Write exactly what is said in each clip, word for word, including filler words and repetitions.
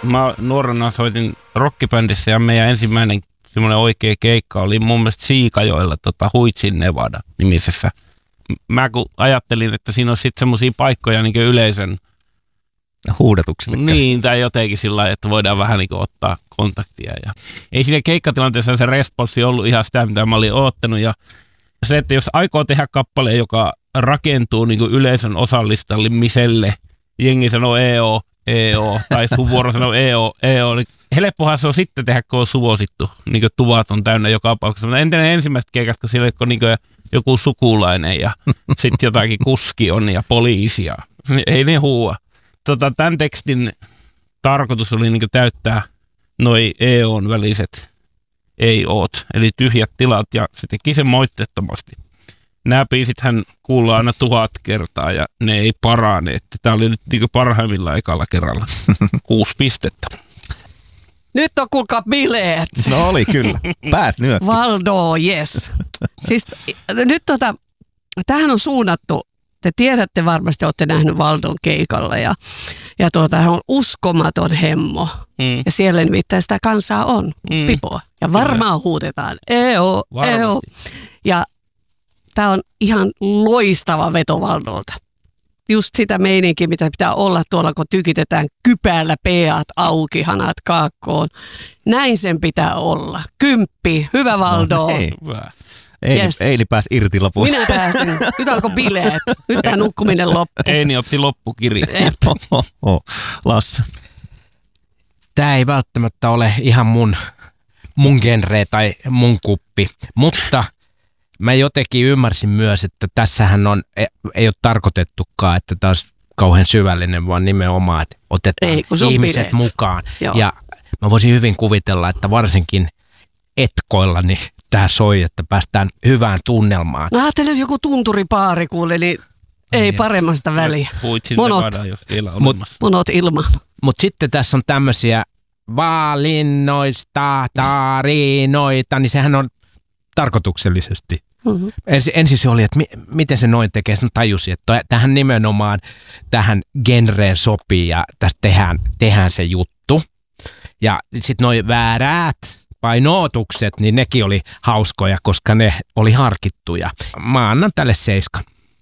mä nuorena soitin rockibändissä ja meidän ensimmäinen semmoinen oikea keikka oli mun mielestä Siikajoilla tota Huitsin Nevada nimisessä. Mä kun ajattelin, että siinä on sitten semmoisia paikkoja niin yleisön huudatukselle. Niin, tai jotenkin sillä lailla, että voidaan vähän niin ottaa kontaktia. Ja ei siinä keikkatilanteessa se responssi ollut ihan sitä, mitä mä olin oottanut. Ja se, että jos aikoo tehdä kappaleen, joka rakentuu niin yleisön osallistamiselle, jengi sanoo E O, E O, tai sun vuoro sanoo E O, E O, niin helppohan se on sitten tehdä, kun on suosittu. Niin tuvat on täynnä joka paikassa. Entinen ensimmäistä keikasta, kun siellä on niin joku sukulainen ja sitten jotakin kuski on ja poliisia. Ei ne huua. Tota, tämän tekstin tarkoitus oli niin täyttää noi E O:n väliset ei-oot, eli tyhjät tilat, ja se teki sen moitteettomasti. Nämä biisithän kuullaan aina tuhat kertaa, ja ne ei parane. Tämä oli nyt niin parhaimmillaan ekalla kerralla. Kuusi pistettä. Nyt on kuulkaa bileet. No oli kyllä. Päät nyökki. Valdo, yes. Siis nyt tota, tämähän on suunnattu. Te tiedätte varmasti, olette nähnyt Valdon keikalla ja, ja tuota, hän on uskomaton hemmo. Mm. Ja siellä nimittäin sitä kansaa on, mm. pipoa. Ja varmaan huudetaan, eo, eo. Ja tämä on ihan loistava veto Valdolta. Just sitä meininkiä, mitä pitää olla tuolla, kun tykitetään kypäällä peat auki, hanat kaakkoon. Näin sen pitää olla. Kymppi, hyvä Valdo. No, hei. Eili, yes. Eili pääsi irti lopussa. Minä pääsin. Nyt alkoi bileet. Nyt tämä nukkuminen loppui. Eini otti loppukirjan. Lasse. Tämä ei välttämättä ole ihan mun, mun genre tai mun kuppi, mutta mä jotenkin ymmärsin myös, että tässähän on, ei ole tarkoitettukaan, että tämä olisi kauhean syvällinen, vaan nimenomaan, että otetaan ei, ihmiset bileet mukaan. Joo. Ja mä voisin hyvin kuvitella, että varsinkin etkoilla niin tämä soi, että päästään hyvään tunnelmaan. Mä ajattelen joku tunturipaari kuule, niin ei paremmasta väliä. Monot, Mut, monot ilman. Mutta sitten tässä on tämmöisiä valinnoista tarinoita, niin sehän on tarkoituksellisesti. Mm-hmm. Ensin, ensin se oli, että mi, miten se noin tekee, sitten tajusin, että tähän nimenomaan tähän genreen sopii ja tästä tehdään, tehdään se juttu. Ja sitten noin väärät painotukset, niin nekin oli hauskoja, koska ne oli harkittuja. Mä annan tälle seiskan.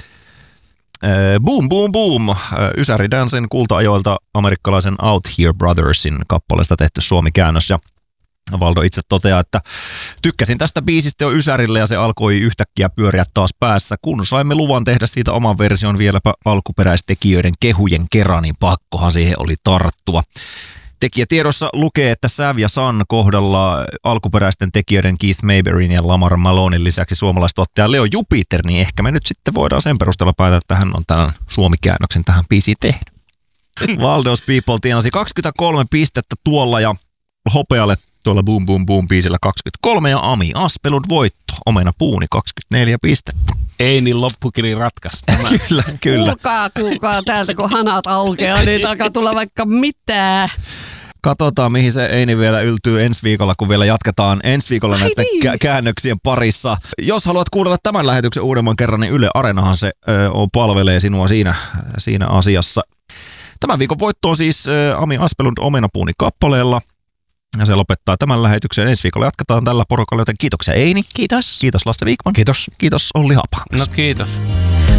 Boom, boom, boom. Ysäri Dancen kulta-ajoilta amerikkalaisen Out Here Brothersin kappaleesta tehty suomikäännös. Ja Valdo itse toteaa, että tykkäsin tästä biisistä jo Ysärille ja se alkoi yhtäkkiä pyöriä taas päässä. Kun saimme luvan tehdä siitä oman version vieläpä alkuperäistekijöiden kehujen kerran, niin pakkohan siihen oli tarttua. Tekijätiedossa lukee, että Sav ja Sun kohdalla alkuperäisten tekijöiden Keith Mayberryn ja Lamar Malonin lisäksi suomalaistuottaja Leo Jupiter, niin ehkä me nyt sitten voidaan sen perusteella päätä, että hän on tämän suomikäännöksen tähän biisiin tehnyt. Valdos People tienasi kaksikymmentäkolme pistettä tuolla ja hopealle tuolla Boom Boom Boom biisillä kaksikymmentäkolme ja Ami Aspelun voitto. Omena Puuni kaksikymmentäneljä pistettä. Ei niin loppukiri ratkaista. Kyllä, kyllä. Kuulkaa, kuulkaa täältä, kun hanat aukeaa, niin alkaa tulla vaikka mitään. Katsotaan, mihin se Eini vielä yltyy ensi viikolla, kun vielä jatketaan ensi viikolla näiden niin. kä- käännöksien parissa. Jos haluat kuunnella tämän lähetyksen uudemman kerran, niin Yle Areenahan se ö, palvelee sinua siinä, siinä asiassa. Tämän viikon voitto on siis ö, Ami Aspelund Omenapuuni kappaleella. Ja se lopettaa tämän lähetyksen. Ensi viikolla jatketaan tällä porukalla, joten kiitoksia Eini. Kiitos. Kiitos Lasse Viikman. Kiitos. Kiitos Olli Hapa. No kiitos.